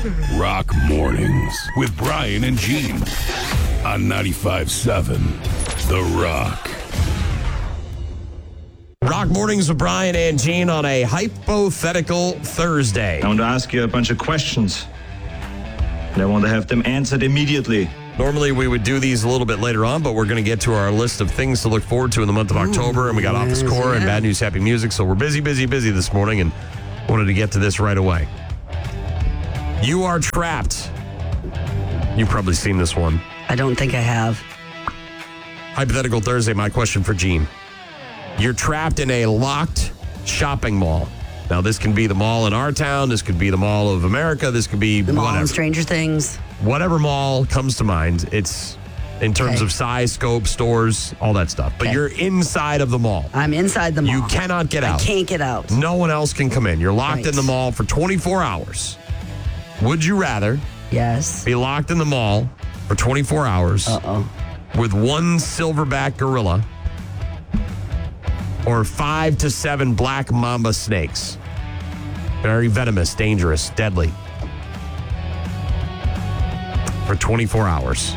Rock Mornings with Brian and Gene on 95.7 The Rock. Rock Mornings with Brian and Gene on a hypothetical Thursday. I want to ask you a bunch of questions, and I want to have them answered immediately. Normally we would do these a little bit later on, but we're going to get to our list of things to look forward to in the month of October, and we got Office Core and Bad News Happy Music, so we're busy this morning, and wanted to get to this right away. You are trapped. You've probably seen this one. I don't think I have. Hypothetical Thursday, my question for Gene. You're trapped in a locked shopping mall. Now, this can be the mall in our town. This could be the Mall of America. This could be The mall whatever. in Stranger Things. Whatever mall comes to mind. It's in terms of size, scope, stores, all that stuff. But you're inside of the mall. I'm inside the mall. You cannot get out. I can't get out. No one else can come in. You're locked Right. in the mall for 24 hours. Would you rather Yes. be locked in the mall for 24 hours with one silverback gorilla or 5 to 7 black mamba snakes? Very venomous, dangerous, deadly. For 24 hours.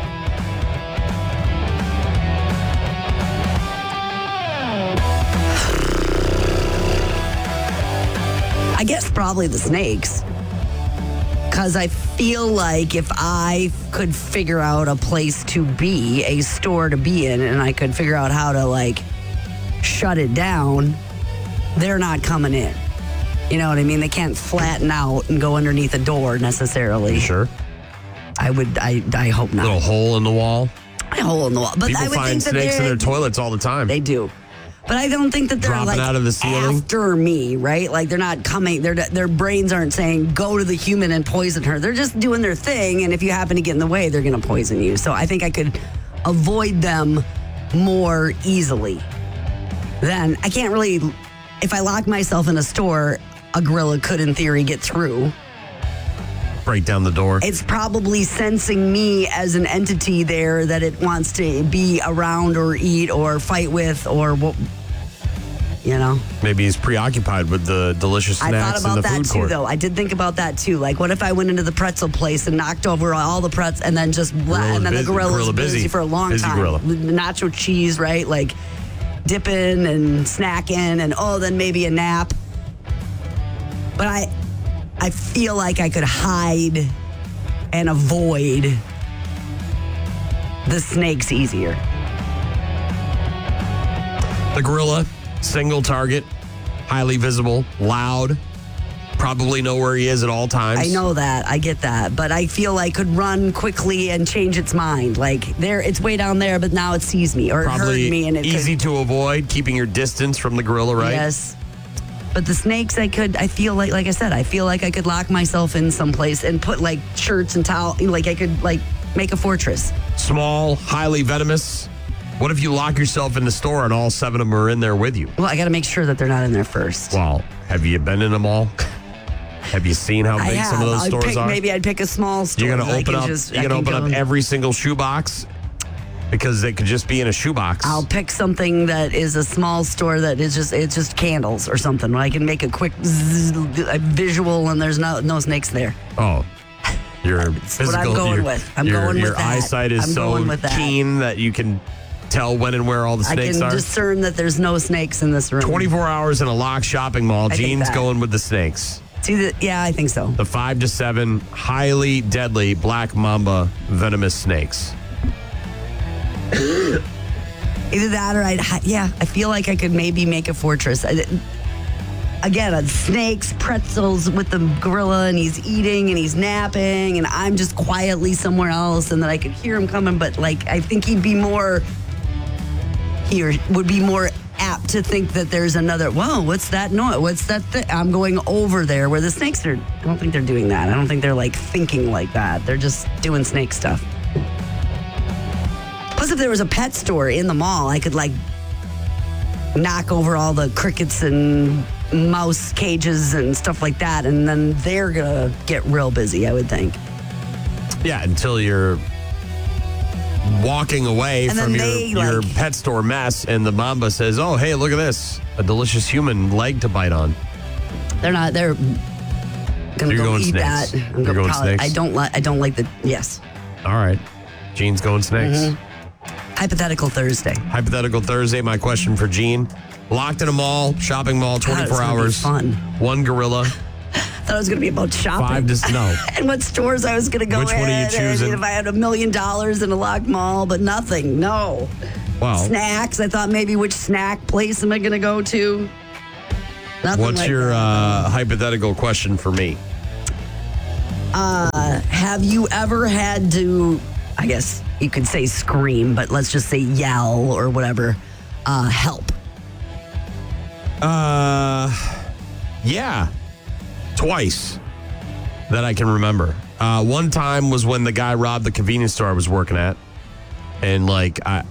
I guess probably the snakes. Because I feel like if I could figure out a place to be, a store to be in, and I could figure out how to, like, shut it down, they're not coming in. You know what I mean? They can't flatten out and go underneath a door necessarily. You sure? I hope not. Little hole in the wall. A hole in the wall. But People I would find think that snakes in they're- their toilets all the time. They do. But I don't think that they're Dropping like out of the ceiling? after me, right? Like they're not coming, their brains aren't saying go to the human and poison her. They're just doing their thing, and if you happen to get in the way, they're going to poison you. So I think I could avoid them more easily. Then I can't really, if I lock myself in a store, a gorilla could in theory get through. Break down the door. It's probably sensing me as an entity there that it wants to be around or eat or fight with or what, you know. Maybe he's preoccupied with the delicious I snacks thought in about the that food too, court. though. I did think about that too. Like, what if I went into the pretzel place and knocked over all the pretzels and then just and then the gorilla's busy for a long Busy time. gorilla. Nacho cheese, right? Like dipping and snacking and then maybe a nap. But I feel like I could hide and avoid the snakes easier. The gorilla, single target, highly visible, loud, probably know where he is at all times. I know that. I get that. But I feel like could run quickly and change its mind. Like, it's way down there, but now it sees me or Probably it heard me. And it easy to avoid, keeping your distance from the gorilla, right? Yes. But the snakes, I feel like I said, I feel like I could lock myself in someplace and put like shirts and towel, like I could like make a fortress. Small, highly venomous. What if you lock yourself in the store and all 7 of them are in there with you? Well, I got to make sure that they're not in there first. Well, have you been in a mall? Have you seen how big some of those stores are? Maybe I'd pick a small store. You're gonna open up. You're gonna open up every single shoebox because they could just be in a shoebox. I'll pick something that is a small store that is it's just candles or something. I can make a quick a visual and there's no snakes there. Oh, your That's physical. what I'm going your, with. I'm your, going with your that. eyesight is I'm so going with that. keen that you can tell when and where all the I snakes can are. discern that there's no snakes in this room. 24 hours in a locked shopping mall. I think Gene's that. going with the snakes. Yeah, I think so. The 5 to 7 highly deadly black mamba venomous snakes. Either that or I feel like I could maybe make a fortress. Again, snakes, pretzels with the gorilla, and he's eating and he's napping, and I'm just quietly somewhere else, and then I could hear him coming. But like, I think he would be more apt to think that there's another. Whoa, what's that noise? What's that thing? I'm going over there where the snakes are. I don't think they're doing that. I don't think they're like thinking like that. They're just doing snake stuff. Plus, if there was a pet store in the mall, I could like knock over all the crickets and mouse cages and stuff like that, and then they're gonna get real busy, I would think. Yeah, until you're walking away And from then your pet store mess, and the mamba says, "Oh, hey, look at this! A delicious human leg to bite on." They're Gonna You're go going eat snakes. that. I'm You're going probably, snakes? I don't like the yes. All right. Gene's going snakes. Hypothetical Thursday. Hypothetical Thursday. My question for Gene. Locked in a mall, shopping mall, God, it's 24 gonna be hours. fun. One gorilla. Thought it was going to be about shopping. No. And what stores I was going to go Which in. one are you choosing? And if I had $1 million in a locked mall, but nothing. No. Wow. Snacks. I thought maybe which snack place am I going to go to? Nothing What's like your that. hypothetical question for me? Have you ever had to, I guess you could say scream, but let's just say yell or whatever, help? Yeah. Twice that I can remember. One time was when the guy robbed the convenience store I was working at. And like I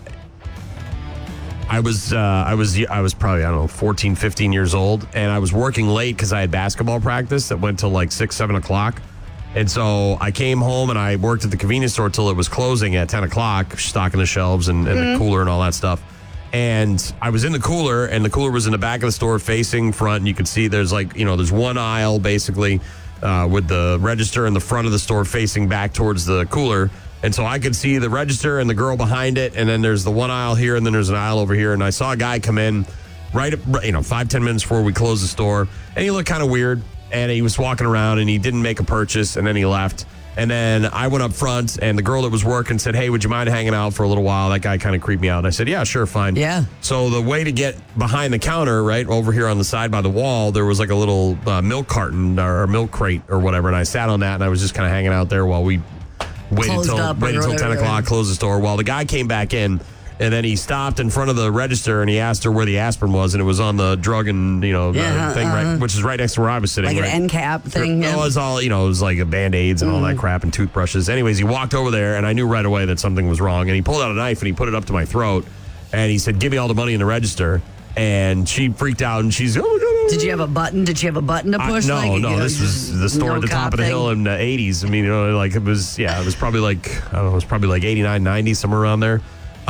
was probably, I don't know, 14, 15 years old, and I was working late because I had basketball practice that went till like 6, 7 o'clock. And so I came home and I worked at the convenience store till it was closing at 10 o'clock, stocking the shelves and the cooler and all that stuff. And I was in the cooler, and the cooler was in the back of the store facing front. And you could see there's like, there's one aisle basically with the register in the front of the store facing back towards the cooler. And so I could see the register and the girl behind it. And then there's the one aisle here, and then there's an aisle over here. And I saw a guy come in right, 5-10 minutes before we closed the store. And he looked kind of weird. And he was walking around, and he didn't make a purchase, and then he left. And then I went up front, and the girl that was working said, "Hey, would you mind hanging out for a little while?" That guy kind of creeped me out. And I said, "Yeah, sure, fine." Yeah. So the way to get behind the counter, right over here on the side by the wall, there was like a little milk carton or milk crate or whatever. And I sat on that, and I was just kind of hanging out there while we waited till 10 o'clock, closed the store. While the guy came back in, and then he stopped in front of the register, and he asked her where the aspirin was, and it was on the drug and thing, right, which is right next to where I was sitting. Like right? an end cap thing. It was all, it was like a Band-Aids and all that crap and toothbrushes. Anyways, he walked over there, and I knew right away that something was wrong. And he pulled out a knife, and he put it up to my throat. And he said, "Give me all the money in the register." And she freaked out, and she's, "Oh, no. Did you have a button? Did you have a button to push? No. This was the store at the top of the hill in the 80s. I mean, it was probably like, I don't know, it was probably like 89, 90, somewhere around there.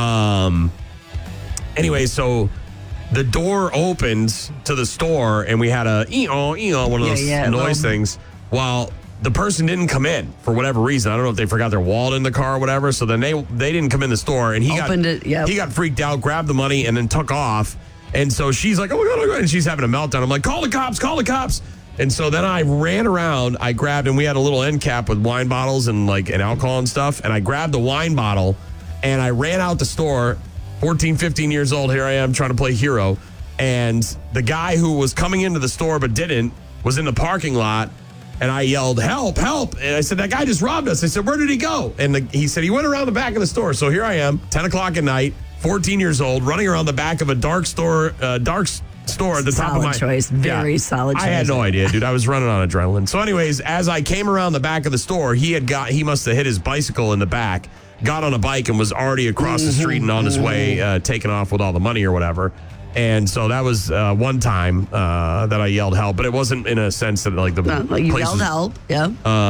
Anyway, so the door opened to the store, and we had a one of those noise things. While the person didn't come in for whatever reason. I don't know if they forgot their wallet in the car or whatever. So then they didn't come in the store, and he got freaked out, grabbed the money, and then took off. And so she's like, "Oh my God," and she's having a meltdown. I'm like, "Call the cops." And so then I ran around, I grabbed, and we had a little end cap with wine bottles and alcohol and stuff. And I grabbed the wine bottle, and I ran out the store. 14, 15 years old, here I am trying to play hero. And the guy who was coming into the store but didn't was in the parking lot. And I yelled, "Help, help." And I said, "That guy just robbed us." I said, "Where did he go?" And he said, "He went around the back of the store." So here I am, 10 o'clock at night, 14 years old, running around the back of a dark store at the top of my... Solid choice. Very solid choice. I had no idea, dude. I was running on adrenaline. So anyways, as I came around the back of the store, he must have hit his bicycle in the back, got on a bike, and was already across the street and on his way, taking off with all the money or whatever. And so that was one time that I yelled help, but it wasn't in a sense that you yelled help, yeah.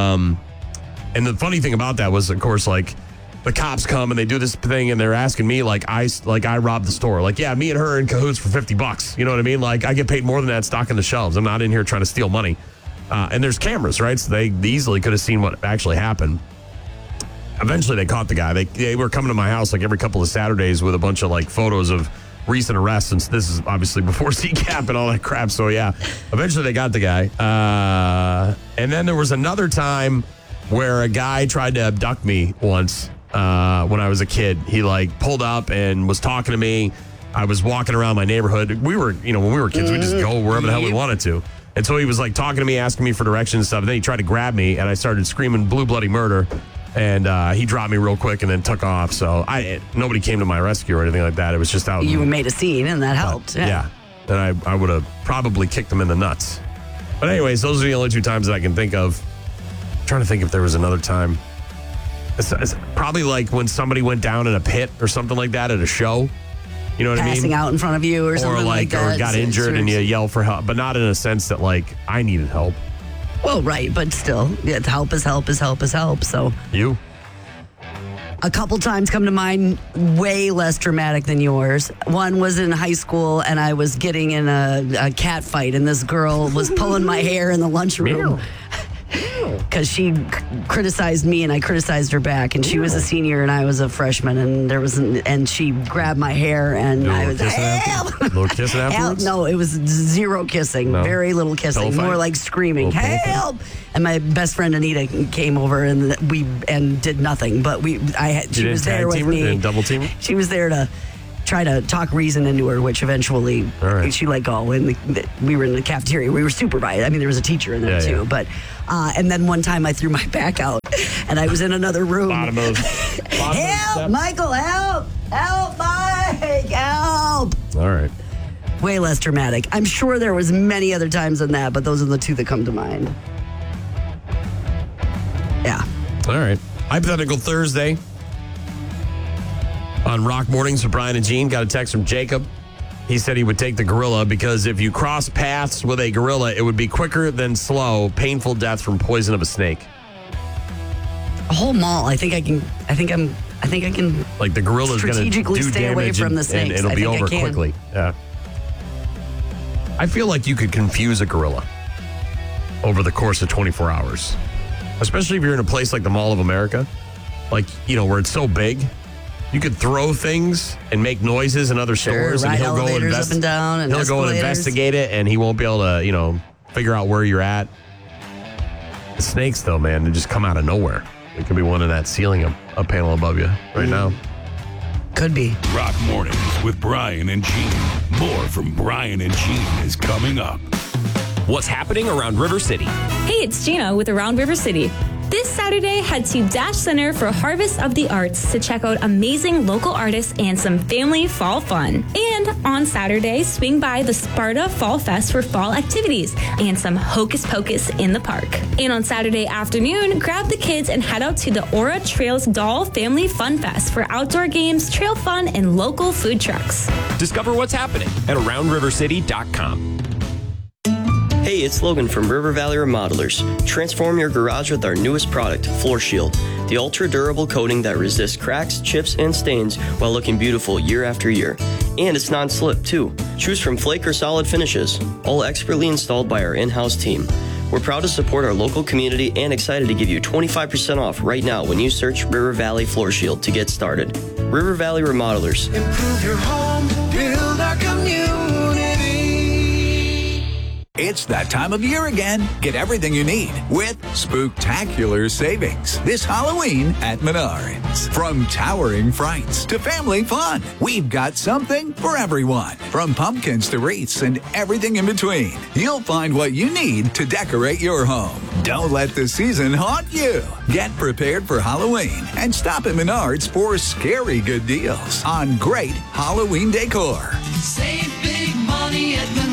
And the funny thing about that was, of course, the cops come and they do this thing and they're asking me I robbed the store. Me and her in cahoots for $50. You know what I mean? I get paid more than that stocking the shelves. I'm not in here trying to steal money. And there's cameras, right? So they easily could have seen what actually happened. Eventually they caught the guy. They were coming to my house every couple of Saturdays with a bunch of photos of recent arrests, since this is obviously before CCAP and all that crap. So yeah, eventually they got the guy. And then there was another time where a guy tried to abduct me once. When I was a kid, he pulled up and was talking to me. I was walking around my neighborhood. We were, when we were kids, we just go wherever the hell we wanted to. And so he was talking to me, asking me for directions and stuff. And then he tried to grab me, and I started screaming blue bloody murder. And he dropped me real quick and then took off. So nobody came to my rescue or anything like that. It was just out. You made a scene, and that helped. Yeah. And I would have probably kicked him in the nuts. But anyways, those are the only two times that I can think of. I'm trying to think if there was another time. It's probably when somebody went down in a pit or something like that at a show. You know what I mean? Passing out in front of you or something like that. Or got injured and you yell for help, but not in a sense that I needed help. Well, right, but still, help is help is help is help. So you? A couple times come to mind, way less dramatic than yours. One was in high school, and I was getting in a cat fight, and this girl was pulling my hair in the lunchroom. because she criticized me and I criticized her back, and she was a senior and I was a freshman, and she grabbed my hair and I was help. Little kissing afterwards? No, it was zero kissing, very little kissing, more like screaming, help. And my best friend Anita came over and did nothing, but she was there with me. Didn't double team her? She was there to try to talk reason into her, which eventually she let go. And we were in the cafeteria. We were supervised. I mean, there was a teacher in there too. Yeah. But and then one time I threw my back out, and I was in another room. Help, Michael! Help! Help, Mike! Help! All right. Way less dramatic. I'm sure there was many other times than that, but those are the two that come to mind. Yeah. All right. Hypothetical Thursday. On Rock Mornings with Brian and Gene, got a text from Jacob. He said he would take the gorilla because if you cross paths with a gorilla, it would be quicker than slow, painful death from poison of a snake. A whole mall. I think I can. Like the gorilla's going to strategically stay away from the snakes. And it'll be over quickly. Yeah. I feel like you could confuse a gorilla over the course of 24 hours, especially if you're in a place like the Mall of America, like where it's so big. You could throw things and make noises in other stores, and he'll go up and down, and he'll go and investigate it, and he won't be able to, figure out where you're at. The snakes, though, man, they just come out of nowhere. It could be one in that ceiling, a panel above you right now. Could be. Rock Mornings with Brian and Gene. More from Brian and Gene is coming up. What's happening around River City? Hey, it's Gina with Around River City. This Saturday, head to Dash Center for Harvest of the Arts to check out amazing local artists and some family fall fun. And on Saturday, swing by the Sparta Fall Fest for fall activities and some hocus pocus in the park. And on Saturday afternoon, grab the kids and head out to the Aura Trails Doll Family Fun Fest for outdoor games, trail fun, and local food trucks. Discover what's happening at AroundRiverCity.com. Hey, it's Logan from River Valley Remodelers. Transform your garage with our newest product, Floor Shield, the ultra-durable coating that resists cracks, chips, and stains while looking beautiful year after year. And it's non-slip, too. Choose from flake or solid finishes, all expertly installed by our in-house team. We're proud to support our local community and excited to give you 25% off right now when you search River Valley Floor Shield to get started. River Valley Remodelers. Improve your home, build our community. It's that time of year again. Get everything you need with spooktacular savings this Halloween at Menards. From towering frights to family fun, we've got something for everyone. From pumpkins to wreaths and everything in between, you'll find what you need to decorate your home. Don't let the season haunt you. Get prepared for Halloween and stop at Menards for scary good deals on great Halloween decor. Save big money at Menards.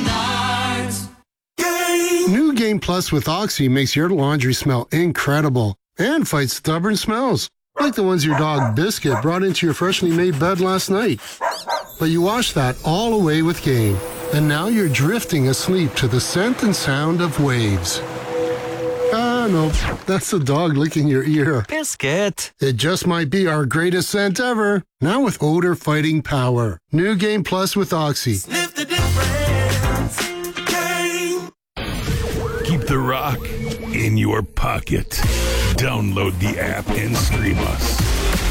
New Game Plus with Oxy makes your laundry smell incredible and fights stubborn smells, like the ones your dog Biscuit brought into your freshly made bed last night. But you wash that all away with Game, and now you're drifting asleep to the scent and sound of waves. No, that's the dog licking your ear. Biscuit. It just might be our greatest scent ever, now with odor-fighting power. New Game Plus with Oxy. Sniff the difference. Game. Keep the rock in your pocket. Download the app and stream us.